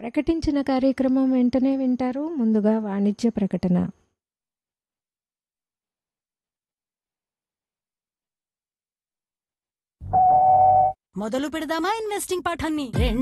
ప్రకటించిన కార్యక్రమం వెంటనే వింటారు. ముందుగా వాణిజ్య ప్రకటన. మొదలు పెడదామా ఇన్వెస్టింగ్ పాఠాన్ని?